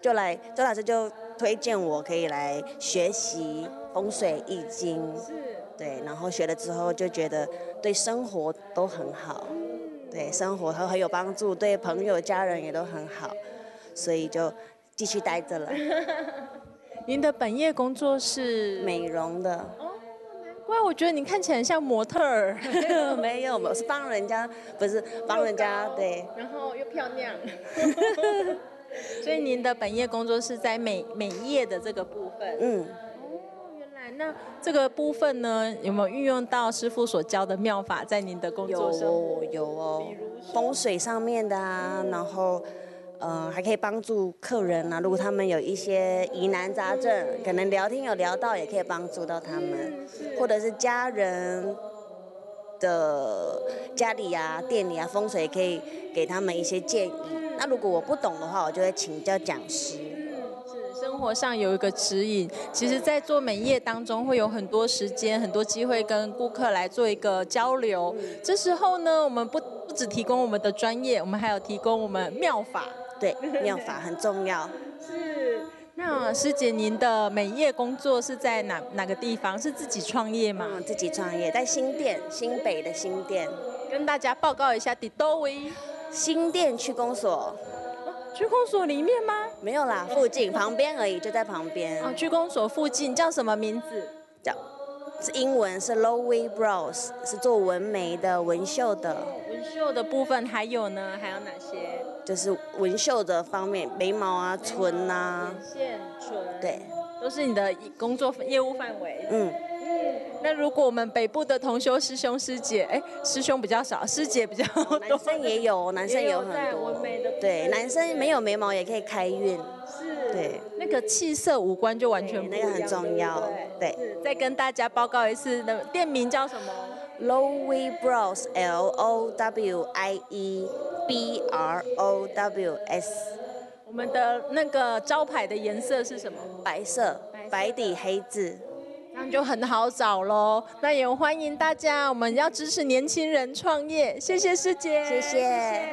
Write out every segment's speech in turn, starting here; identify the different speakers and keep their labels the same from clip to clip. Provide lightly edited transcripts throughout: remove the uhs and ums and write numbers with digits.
Speaker 1: 周老师就推荐我可以来学习风水易经，对，然后学了之后就觉得对生活都很好，对生活很有帮助，对朋友家人也都很好，所以就继续待着了。
Speaker 2: 您的本业工作是
Speaker 1: 美容的。
Speaker 2: 难怪我觉得你看起来很像模特儿。
Speaker 1: 没有，我是帮人家，不是帮人家，对。
Speaker 2: 然后又漂亮。所以您的本业工作是在美业的这个部分。原来那这个部分呢，有没有运用到师傅所教的妙法在您的工作生活？
Speaker 1: 有哦，风水上面的啊，然后还可以帮助客人啊，如果他们有一些疑难杂症，可能聊天有聊到，也可以帮助到他们，或者是家人的家里啊、店里啊，风水可以给他们一些建议。那如果我不懂的话，我就会请教讲师。
Speaker 2: 是生活上有一个指引。其实，在做美业当中，会有很多时间、很多机会跟顾客来做一个交流。这时候呢，我们不只提供我们的专业，我们还有提供我们妙法。
Speaker 1: 对，妙法很重要。
Speaker 2: 是。那师姐，您的美业工作是在哪个地方？是自己创业吗？
Speaker 1: 自己创业，在新北的新店。
Speaker 2: 跟大家报告一下，伫多位？
Speaker 1: 新店区公所。
Speaker 2: 区公所里面吗？
Speaker 1: 没有啦，附近旁边而已，就在旁边。
Speaker 2: 区公所附近叫什么名字？
Speaker 1: 是英文，是 Lowy Brows， 是做纹眉的、纹绣的。
Speaker 2: 纹绣的部分还有呢？还有哪些？
Speaker 1: 就是纹绣的方面，眉毛啊、唇啊、
Speaker 2: 眼线、唇，对，都是你的工作业务范围。那如果我们北部的同修师兄师姐，师兄比较少，师姐比较多，
Speaker 1: 男生也有，男生有很多。
Speaker 2: 纹眉的，
Speaker 1: 对，男生没有眉毛也可以开运。
Speaker 2: 是，
Speaker 1: 对，
Speaker 2: 那个气色五官就完全不一样，
Speaker 1: 那个很重要。对，
Speaker 2: 再跟大家报告一次，店名叫什么
Speaker 1: ？Lowy Brows LOWYE BROWS。
Speaker 2: 我们的那个招牌的颜色是什么？
Speaker 1: 白色，白底黑字。
Speaker 2: 这样就很好找咯。那也欢迎大家，我们要支持年轻人创业。谢谢师姐，
Speaker 1: 谢谢。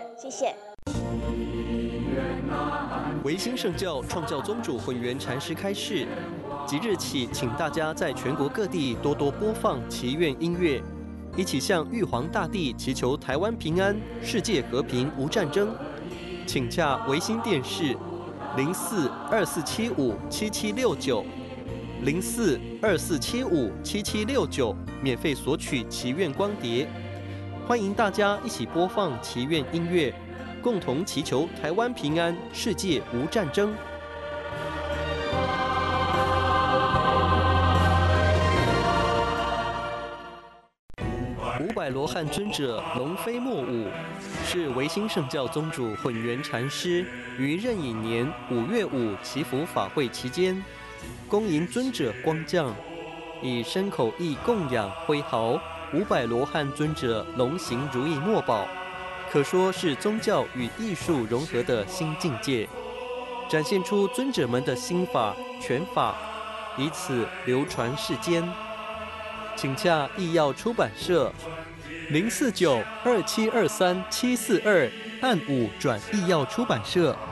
Speaker 3: 维新圣教创教宗主混元禅师开示，即日起，请大家在全国各地多多播放祈愿音乐，一起向玉皇大帝祈求台湾平安、世界和平、无战争。请洽维新电视04247577690424757769，免费索取祈愿光碟。欢迎大家一起播放祈愿音乐，共同祈求台湾平安、世界无战争。500罗汉尊者龙飞莫舞，是维新圣教宗主混元禅师于壬寅年5月5祈福法会期间，恭迎尊者光降，以身口意供养挥毫500罗汉尊者龙行如意墨宝，可说是宗教与艺术融合的新境界，展现出尊者们的心法拳法，以此流传世间。请洽艺耀出版社049-2723-742，按5转艺耀出版社。